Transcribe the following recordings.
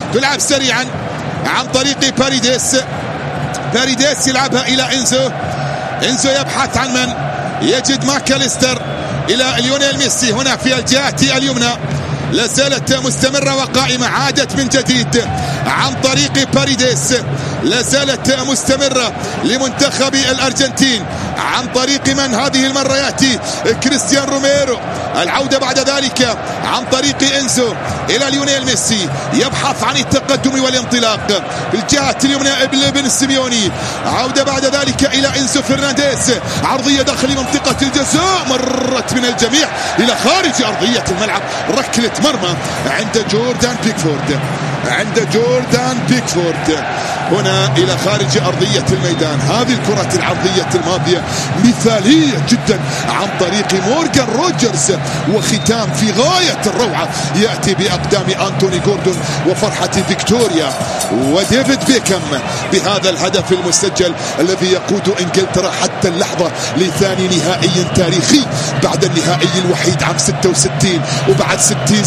تلعب سريعا عن طريق باريديس يلعبها إلى إنزو يبحث عن من يجد ماكاليستر إلى ليونيل ميسي هنا في الجهة اليمنى، لا زالت مستمرة وقائمة، عادت من جديد عن طريق باريديس، لا زالت مستمرة لمنتخب الأرجنتين عن طريق من هذه المرة يأتي كريستيان روميرو، العودة بعد ذلك عن طريق إنزو إلى ليونيل ميسي يبحث عن التقدم والانطلاق في الجهة اليمنى ابن سيميوني، عودة بعد ذلك إلى إنزو فرنانديز، عرضية داخل منطقة الجزاء مرت من الجميع إلى خارج أرضية الملعب، ركلة مرمى عند جوردان بيكفورد هنا إلى خارج أرضية الميدان. هذه الكرة العرضية الماضية مثالية جدا عن طريق مورغان روجرز، وختام في غاية الروعة يأتي بأقدام أنتوني جوردون وفرحة فيكتوريا وديفيد بيكم بهذا الهدف المسجل الذي يقود إنجلترا حتى اللحظة لثاني نهائي تاريخي بعد النهائي الوحيد عام 66، وبعد 60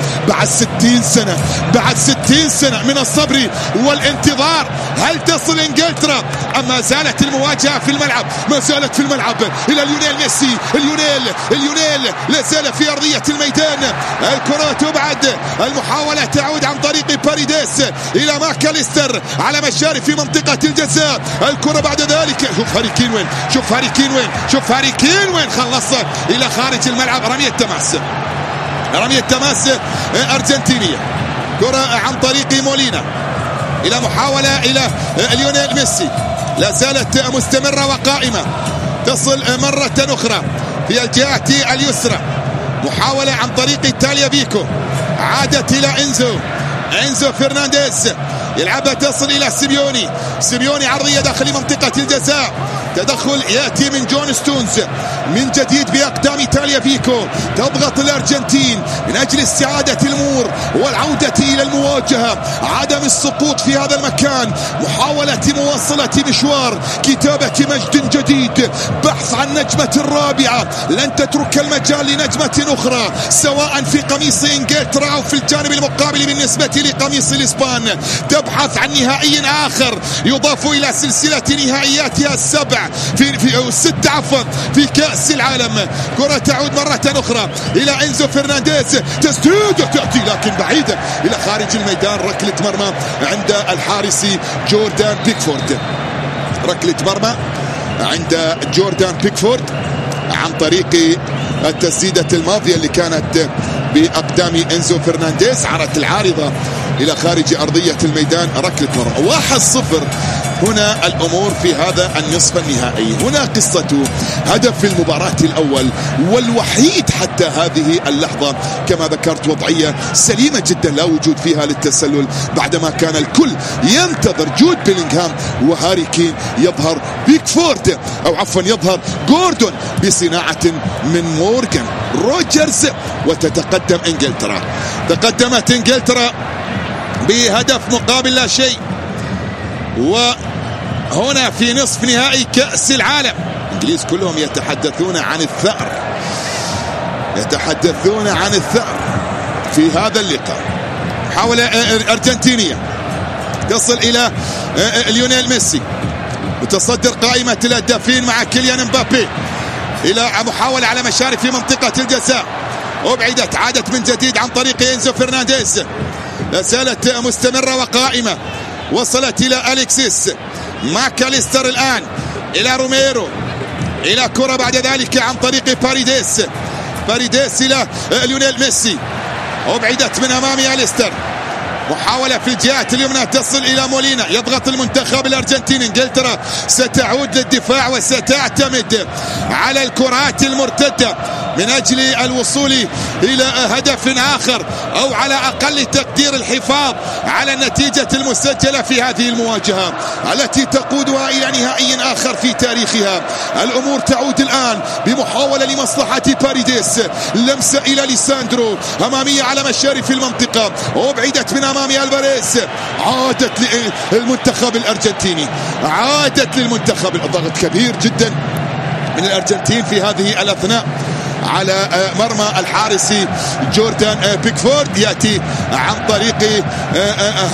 سنة من الصبر والانتظار. هل تصل إنجلترا أم ما زالت المواجهة في الملعب؟ ما زالت في الملعب إلى ليونيل ميسي، اليونيل لا زال في أرضية الميدان، الكرة تبعد، المحاولة تعود عن طريق باريديس إلى ماكاليستر على مشارف في منطقة الجزاء، الكرة بعد ذلك شوف هاري كين وين خلص إلى خارج الملعب، رمية تماس أرجنتينية، كرة عن طريق مولينا إلى محاولة إلى ليونيل ميسي، لا زالت مستمرة وقائمة، تصل مرة أخرى في الجهة اليسرى، محاولة عن طريق تاليا فيكو، عادت إلى إنزو فرنانديز يلعبها، تصل إلى سيميوني عرضية داخل منطقة الجزاء، تدخل يأتي من جون ستونز من جديد بأقدام تاليا فيكو، تضغط الأرجنتين من أجل استعادة الأمور والعودة إلى المواجهة، عدم السقوط في هذا المكان، محاولة مواصلة مشوار كتابة مجد جديد، بحث عن نجمة الرابعة، لن تترك المجال لنجمة أخرى سواء في قميص إنجلترا أو في الجانب المقابل بالنسبة لقميص الإسبان، تبحث عن نهائي آخر يضاف إلى سلسلة نهائياتها السبع في الست في كأس العالم. كرة تعود مرة أخرى إلى إنزو فرنانديز، تسديد تأتي لكن بعيدة إلى خارج الميدان، ركلة مرمى عند الحارس جوردان بيكفورد عن طريق التسديدة الماضية اللي كانت بأقدام إنزو فرنانديز، عرت العارضة إلى خارج أرضية الميدان، ركلة مرمى 1-0. هنا الأمور في هذا النصف النهائي، هنا قصة هدف المباراة الأول والوحيد حتى هذه اللحظة، كما ذكرت وضعية سليمة جدا لا وجود فيها للتسلل، بعدما كان الكل ينتظر جود بيلينغهام وهاري كين، يظهر بيكفورد أو عفوا يظهر جوردون بصناعة من مورغان روجرز، وتتقدم إنجلترا. تقدمت إنجلترا بهدف مقابل لا شيء، وهنا في نصف نهائي كأس العالم الإنجليز كلهم يتحدثون عن الثأر في هذا اللقاء. محاولة أرجنتينية تصل إلى ليونيل ميسي، وتصدر قائمة الهدافين مع كيليان امبابي إلى محاولة على مشارف في منطقة الجزاء، أبعدت، عادت من جديد عن طريق إنزو فرنانديز، لا زالت مستمرة وقائمة، وصلت إلى أليكسيس ماكاليستر، الآن إلى روميرو، إلى كرة بعد ذلك عن طريق باريديس إلى ليونيل ميسي، أبعدت من أمام أليستر، محاولة في الجهة اليمنى تصل إلى مولينا، يضغط المنتخب الأرجنتيني. إنجلترا ستعود للدفاع وستعتمد على الكرات المرتدة من أجل الوصول إلى هدف آخر، أو على أقل تقدير الحفاظ على النتيجة المسجلة في هذه المواجهة التي تقودها إلى نهائي آخر في تاريخها. الأمور تعود الآن بمحاولة لمصلحة باريديس، لمسة إلى ليساندرو، أمامية على مشارف المنطقة، وابعدت من أمام ألفاريز، عادت للمنتخب الأرجنتيني، عادت للمنتخب. ضغط كبير جدا من الأرجنتين في هذه الأثناء على مرمى الحارس جوردان بيكفورد، يأتي عن طريق